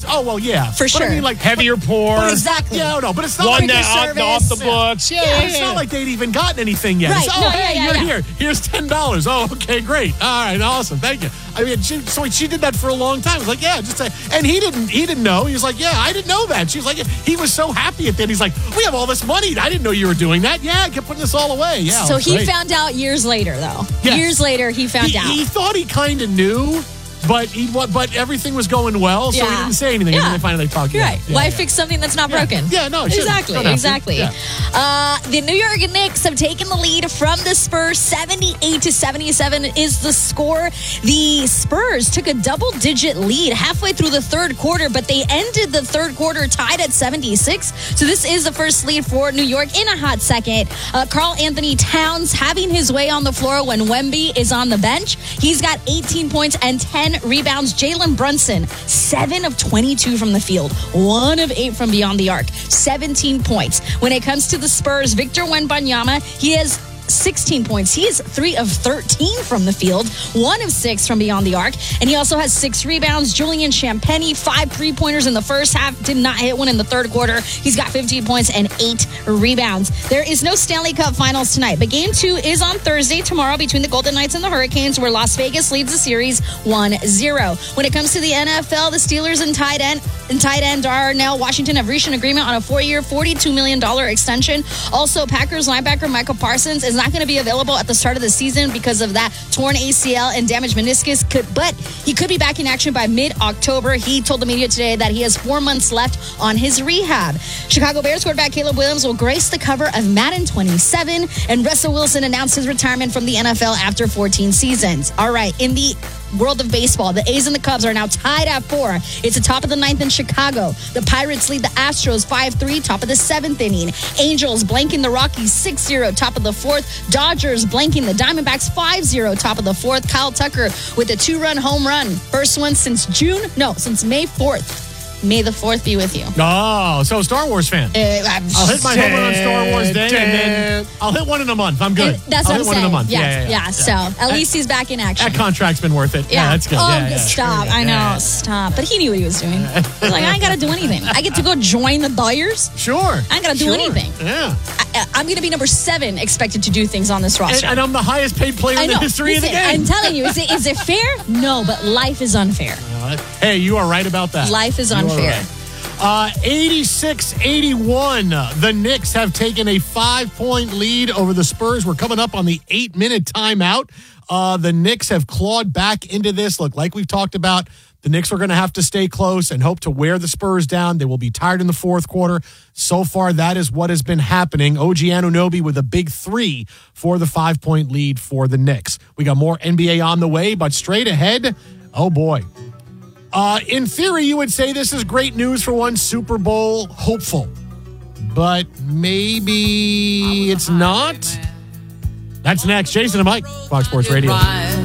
Oh, well, yeah. For sure. But I mean, like, heavier pour. But exactly. Yeah, no, but it's not One like that off the books. Yeah. it's not like they'd even gotten anything yet. Right. It's, No, hey, yeah, you're yeah. here. Here's $10. Oh, okay, great. All right, awesome. Thank you. I mean, she did that for a long time. It was like, yeah, just say. And he didn't know. He was like, yeah, I didn't know that. She was like, he was so happy at that. He's like, we have all this money. I didn't know you were doing that. Yeah, I kept putting this all away. Yeah. So he found out years later, though. Yes. Years later, he found out. He thought he kind of knew. But everything was going well, so he didn't say anything. And then they finally talked. You're right. Why fix something that's not broken? Yeah, no, it shouldn't. Exactly. Yeah. The New York Knicks have taken the lead from the Spurs. 78-77 is the score. The Spurs took a double-digit lead halfway through the third quarter, but they ended the third quarter tied at 76. So this is the first lead for New York in a hot second. Karl Anthony Towns having his way on the floor when Wemby is on the bench. He's got 18 points and 10 rebounds. Jalen Brunson, 7 of 22 from the field, 1 of 8 from beyond the arc, 17 points. When it comes to the Spurs, Victor Wembanyama, he has 16 points. He is 3 of 13 from the field, 1 of 6 from beyond the arc, and he also has 6 rebounds. Julian Champagnie, 5 3-pointers in the first half, did not hit one in the third quarter. He's got 15 points and 8 rebounds. There is no Stanley Cup Finals tonight, but Game 2 is on Thursday, tomorrow, between the Golden Knights and the Hurricanes, where Las Vegas leads the series 1-0. When it comes to the NFL, the Steelers and tight end Darnell Washington have reached an agreement on a 4-year, $42 million extension. Also, Packers linebacker Michael Parsons is not going to be available at the start of the season because of that torn ACL and damaged meniscus, but he could be back in action by mid-October. He told the media today that he has 4 months left on his rehab. Chicago Bears quarterback Caleb Williams will grace the cover of Madden 27, and Russell Wilson announced his retirement from the NFL after 14 seasons. All right, in the world of baseball, the A's and the Cubs are now tied at 4. It's the top of the 9th in Chicago. The Pirates lead the Astros 5-3, top of the 7th inning. Angels blanking the Rockies 6-0, top of the 4th. Dodgers blanking the Diamondbacks 5-0, top of the 4th. Kyle Tucker with a 2-run home run. First one since May 4th. May the 4th be with you. Oh, so Star Wars fan. I'll hit my home run on Star Wars Day, and then I'll hit one in a month. I'm good. That's I'll what hit I'm one in a month. Yeah. So at least he's back in action. That contract's been worth it. Yeah, that's good. Stop. I know. Stop. But he knew what he was doing. He's like, I ain't got to do anything. I get to go join the Dyers. Sure. I ain't got to do anything. Yeah. I'm going to be number 7 expected to do things on this roster. And I'm the highest paid player in the history of the game. I'm telling you, is it fair? No, but life is unfair. Hey, you are right about that. Life is unfair. 86-81. The Knicks have taken a 5-point lead over the Spurs. We're coming up on the 8-minute timeout. The Knicks have clawed back into this. Look, like we've talked about, the Knicks are going to have to stay close and hope to wear the Spurs down. They will be tired in the fourth quarter. So far, that is what has been happening. OG Anunoby with a big 3 for the 5-point lead for the Knicks. We got more NBA on the way, but straight ahead, oh boy. In theory, you would say this is great news for one Super Bowl hopeful. But maybe it's not. That's next. Jason and Mike, Fox Sports Radio.